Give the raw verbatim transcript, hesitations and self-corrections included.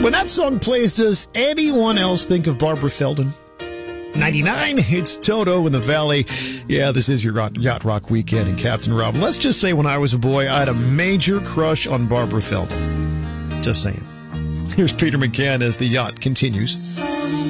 When that song plays, does anyone else think of Barbara Feldon? ninety-nine, it's Toto in the Valley. Yeah, this is your Yacht Rock Weekend and Captain Rob. Let's just say when I was a boy, I had a major crush on Barbara Feldon. Just saying. Here's Peter McCann as the yacht continues.